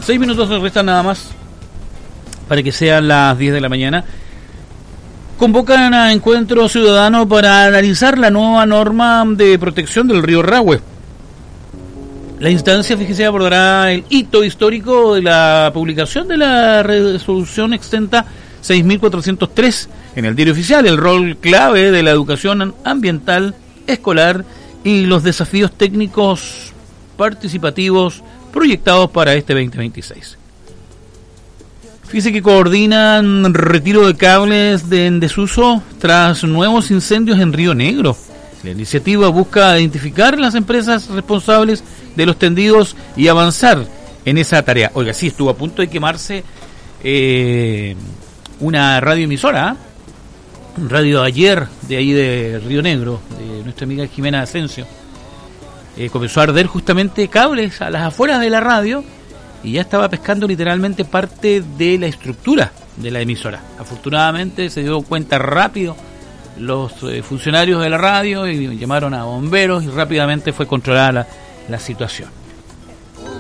6 minutos nos restan nada más para que sean las 10 de la mañana. Convocan a encuentro ciudadano para analizar la nueva norma de protección del río Rahue. La instancia, fíjese, abordará el hito histórico de la publicación de la resolución extenta 6.403 en el Diario Oficial, el rol clave de la educación ambiental escolar y los desafíos técnicos participativos proyectados para este 2026. Fíjese que coordinan retiro de cables en desuso tras nuevos incendios en Río Negro. La iniciativa busca identificar las empresas responsables de los tendidos y avanzar en esa tarea. Oiga, sí, estuvo a punto de quemarse una radioemisora, un radio ayer de ahí de Río Negro, de nuestra amiga Jimena Asensio. Comenzó a arder justamente cables a las afueras de la radio y ya estaba pescando literalmente parte de la estructura de la emisora. Afortunadamente se dio cuenta rápido los funcionarios de la radio y llamaron a bomberos y rápidamente fue controlada la situación.